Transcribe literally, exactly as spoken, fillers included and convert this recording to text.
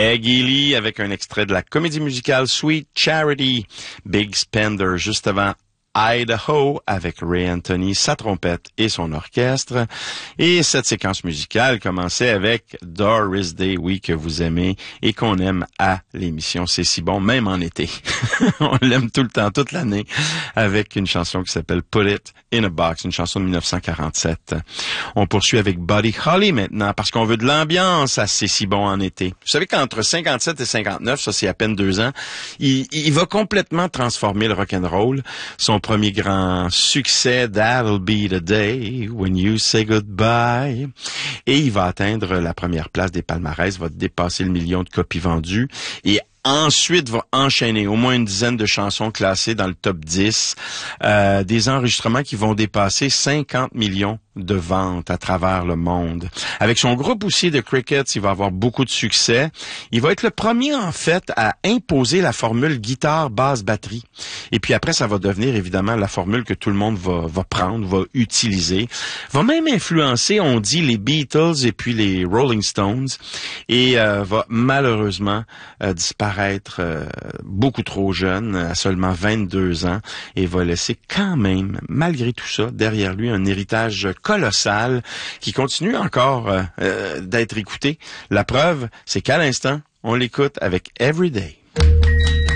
Peggy Lee avec un extrait de la comédie musicale Sweet Charity. Big Spender juste avant Idaho avec Ray Anthony, sa trompette et son orchestre. Et cette séquence musicale commençait avec Doris Day, oui, que vous aimez et qu'on aime à l'émission. C'est si bon, même en été. On l'aime tout le temps, toute l'année, avec une chanson qui s'appelle Put It in a Box, une chanson de dix-neuf cent quarante-sept. On poursuit avec Buddy Holly maintenant, parce qu'on veut de l'ambiance à C'est si bon en été. Vous savez qu'entre cinquante-sept et cinquante-neuf, ça c'est à peine deux ans, il, il va complètement transformer le rock'n'roll. Son premier grand succès, That'll Be the Day When You Say Goodbye. Et il va atteindre la première place des palmarès, va dépasser le million de copies vendues. Et ensuite, va enchaîner au moins une dizaine de chansons classées dans le top dix, euh, des enregistrements qui vont dépasser cinquante millions de ventes à travers le monde. Avec son groupe aussi de Crickets, il va avoir beaucoup de succès. Il va être le premier, en fait, à imposer la formule guitare, basse, batterie. Et puis après, ça va devenir évidemment la formule que tout le monde va, va prendre, va utiliser. Va même influencer, on dit, les Beatles et puis les Rolling Stones. Et euh, va malheureusement euh, disparaître euh, beaucoup trop jeune, à seulement vingt-deux ans. Et va laisser quand même, malgré tout ça, derrière lui un héritage colossal qui continue encore euh, euh, d'être écouté. La preuve, c'est qu'à l'instant, on l'écoute avec Everyday.